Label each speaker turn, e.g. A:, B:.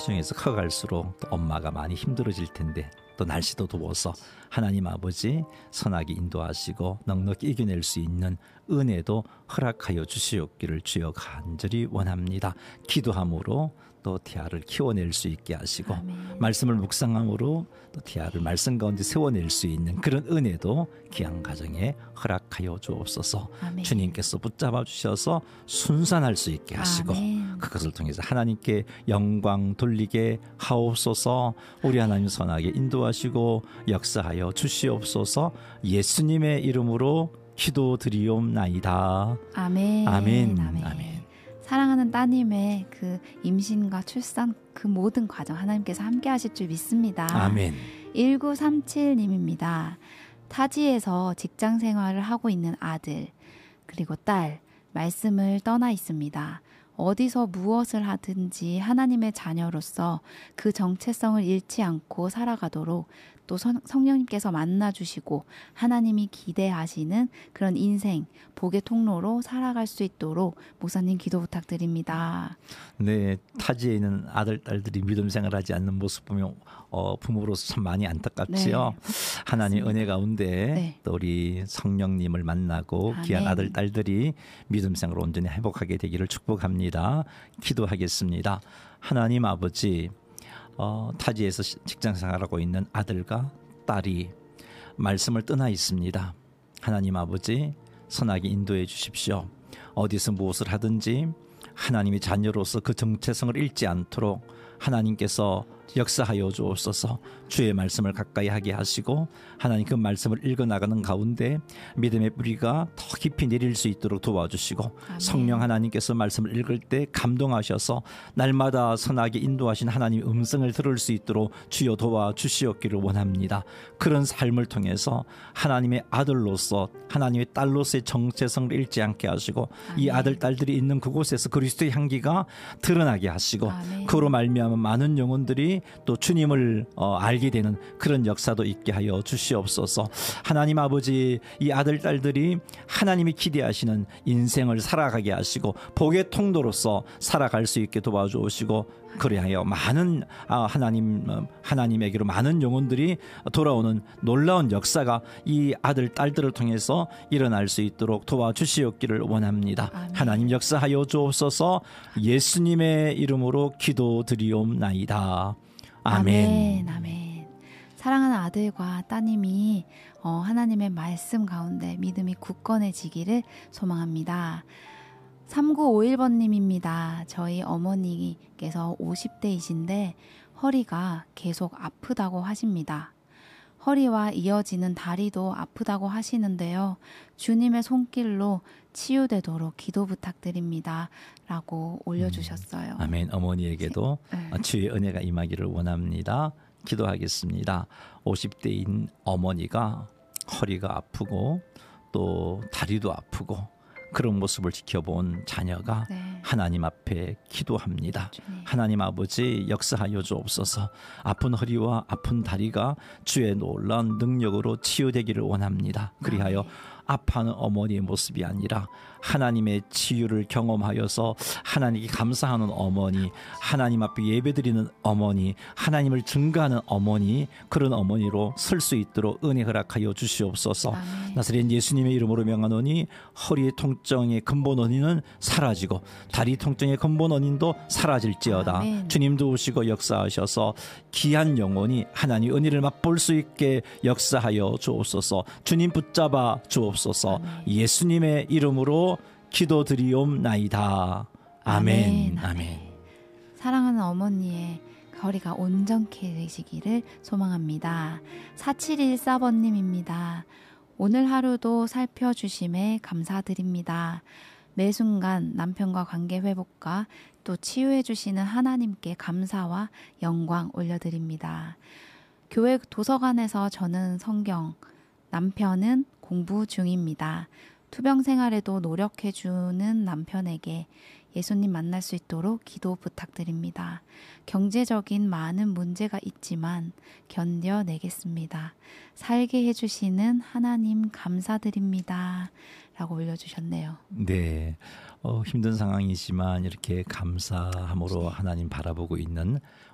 A: 가정에서 커갈수록 또 엄마가 많이 힘들어질 텐데 또 날씨도 더워서 하나님 아버지 선하게 인도하시고 넉넉히 이겨낼 수 있는 은혜도 허락하여 주시옵기를 주여 간절히 원합니다. 기도함으로 또 디아를 키워낼 수 있게 하시고
B: 아멘.
A: 말씀을 묵상함으로 또 디아를 말씀 가운데 세워낼 수 있는 그런 은혜도 귀한 가정에 허락하여 주옵소서.
B: 아멘.
A: 주님께서 붙잡아 주셔서 순산할 수 있게 하시고
B: 아멘.
A: 그것을 통해서 하나님께 영광 돌리게 하옵소서. 우리 하나님 선하게 인도하시고 역사하여 주시옵소서. 예수님의 이름으로 기도드리옵나이다.
B: 아멘.
A: 아멘.
B: 아멘.
A: 아멘.
B: 사랑하는 따님의 그 임신과 출산 그 모든 과정 하나님께서 함께 하실 줄 믿습니다.
A: 아멘.
B: 1937님입니다. 타지에서 직장 생활을 하고 있는 아들 그리고 딸 말씀을 떠나 있습니다. 어디서 무엇을 하든지 하나님의 자녀로서 그 정체성을 잃지 않고 살아가도록 또 성령님께서 만나주시고 하나님이 기대하시는 그런 인생 복의 통로로 살아갈 수 있도록 목사님 기도 부탁드립니다.
A: 네, 타지에 있는 아들 딸들이 믿음 생활하지 않는 모습 보면 부모로서 참 많이 안타깝지요.
B: 네,
A: 하나님 은혜 가운데
B: 네.
A: 또 우리 성령님을 만나고
B: 아멘.
A: 귀한 아들 딸들이 믿음 생활을 온전히 회복하게 되기를 축복합니다. 기도하겠습니다. 하나님 아버지 타지에서 직장 생활하고 있는 아들과 딸이 말씀을 떠나 있습니다. 하나님 아버지 선하게 인도해 주십시오. 어디서 무엇을 하든지 하나님의 자녀로서 그 정체성을 잃지 않도록 하나님께서 역사하여 주옵소서. 주의 말씀을 가까이 하게 하시고 하나님 그 말씀을 읽어나가는 가운데 믿음의 뿌리가 더 깊이 내릴 수 있도록 도와주시고
B: 아멘.
A: 성령 하나님께서 말씀을 읽을 때 감동하셔서 날마다 선하게 인도하신 하나님의 음성을 들을 수 있도록 주여 도와주시옵기를 원합니다. 그런 삶을 통해서 하나님의 아들로서 하나님의 딸로서의 정체성을 잃지 않게 하시고
B: 아멘.
A: 이 아들 딸들이 있는 그곳에서 그리스도의 향기가 드러나게 하시고
B: 아멘.
A: 그로 말미암아 많은 영혼들이 또 주님을 알게 되는 그런 역사도 있게 하여 주시옵소서. 하나님 아버지 이 아들 딸들이 하나님이 기대하시는 인생을 살아가게 하시고 복의 통로로서 살아갈 수 있게 도와주시고 그리하여 많은 하나님에게로 많은 영혼들이 돌아오는 놀라운 역사가 이 아들 딸들을 통해서 일어날 수 있도록 도와주시옵기를 원합니다.
B: 아멘.
A: 하나님 역사하여 주옵소서. 예수님의 이름으로 기도드리옵나이다. 아멘.
B: 아멘. 사랑하는 아들과 따님이 하나님의 말씀 가운데 믿음이 굳건해지기를 소망합니다. 3951번님입니다. 저희 어머니께서 50대이신데 허리가 계속 아프다고 하십니다. 허리와 이어지는 다리도 아프다고 하시는데요. 주님의 손길로 치유되도록 기도 부탁드립니다. 라고 올려주셨어요.
A: 아멘. 어머니에게도
B: 네.
A: 주의 은혜가 임하기를 원합니다. 기도하겠습니다. 50대인 어머니가 허리가 아프고 또 다리도 아프고 그런 모습을 지켜본 자녀가
B: 네.
A: 하나님 앞에 기도합니다.
B: 주님.
A: 하나님 아버지 역사하여 주옵소서. 아픈 허리와 아픈 다리가 주의 놀라운 능력으로 치유되기를 원합니다. 그리하여 아파하는 어머니의 모습이 아니라 하나님의 치유를 경험하여서 하나님께 감사하는 어머니, 하나님 앞에 예배드리는 어머니, 하나님을 증거하는 어머니, 그런 어머니로 설 수 있도록 은혜 허락하여 주시옵소서.
B: 아멘.
A: 나사렛 예수님의 이름으로 명하노니 허리의 통증의 근본 원인은 사라지고 다리 통증의 근본 원인도 사라질지어다.
B: 아멘.
A: 주님도 오시고 역사하셔서 귀한 영혼이 하나님 은혜를 맛볼 수 있게 역사하여 주옵소서. 주님 붙잡아 주옵소서.
B: 아멘.
A: 예수님의 이름으로 기도드리옵나이다. 아멘. 아멘.
B: 사랑하는 어머니의 허리가 온전케 되시기를 소망합니다. 4714번님입니다. 오늘 하루도 살펴주심에 감사드립니다. 매 순간 남편과 관계 회복과 또 치유해 주시는 하나님께 감사와 영광 올려드립니다. 교회 도서관에서 저는 성경, 남편은 공부 중입니다. 투병 생활에도 노력해 주는 남편에게 예수님 만날 수 있도록 기도 부탁드립니다. 경제적인 많은 문제가 있지만 견뎌내겠습니다. 살게 해주시는 하나님 감사드립니다. 라고 올려주셨네요.
A: 네, 힘든 상황이지만 이렇게 감사함으로 하나님 바라보고 있는